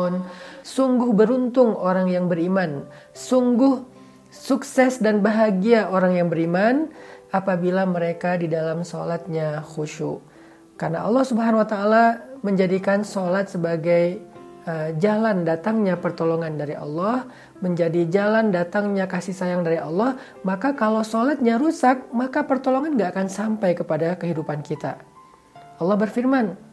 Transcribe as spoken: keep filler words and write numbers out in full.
yu'minun. Sungguh beruntung orang yang beriman. Sungguh sukses dan bahagia orang yang beriman apabila mereka di dalam sholatnya khusyuk. Karena Allah Subhanahu wa Ta'ala menjadikan sholat sebagai uh, jalan datangnya pertolongan dari Allah, menjadi jalan datangnya kasih sayang dari Allah. Maka kalau sholatnya rusak, maka pertolongan gak akan sampai kepada kehidupan kita. Allah berfirman,